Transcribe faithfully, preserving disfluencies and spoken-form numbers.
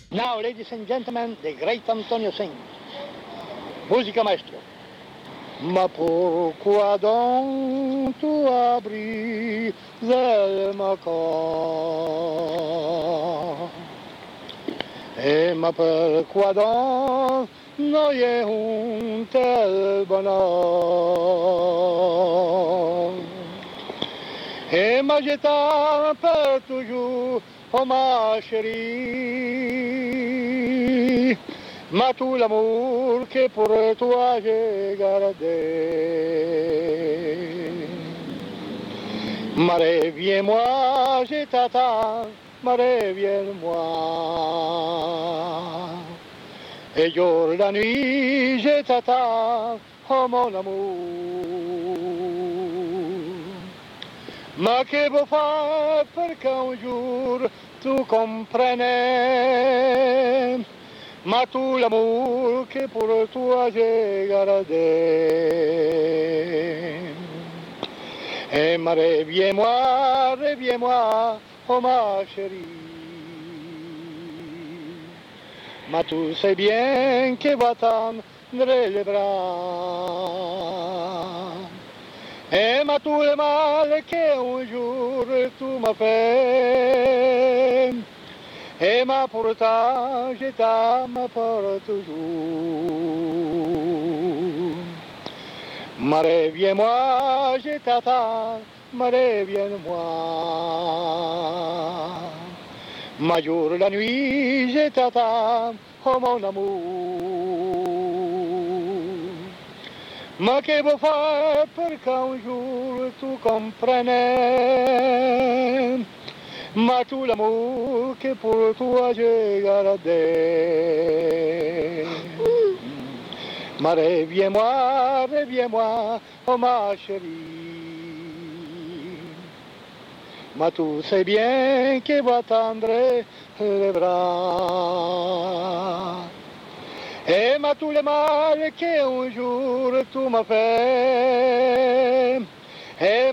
Now, ladies and gentlemen, the great Antonio Singh. Musica maestro. Ma pourquoi donc tu as brisé ma corps? Et ma pourquoi donc n'ayez un tel bonheur? Et ma jeta per toujours, oh ma chérie, ma tout l'amour que pour toi j'ai gardé. Ma reviens-moi, je t'attends, ma reviens-moi. Et jour la nuit, je t'attends, oh mon amour. Ma che vuoi fare perché un giorno tu comprenais, ma tu l'amour che per toi j'ai gardé. Et ma reviens-moi, reviens-moi, oh ma chérie. Ma tu sais bien que va tendre les bras. Et ma tout le mal qu'un jour tu m'as fait. Et ma pourtant je t'aime pour toujours. Ma reviens-moi, je t'attends, ma reviens-moi. Ma jour la nuit, je t'attends, oh mon amour. Ma che vuoi fare perché un jour tu comprenais, ma tout l'amour que pour toi j'ai gardé. Ma reviens-moi, reviens-moi, oh ma chérie. Ma tu sais bien que va tendre les bras. Et ma tout le mal qu'un jour tu m'as fait. Et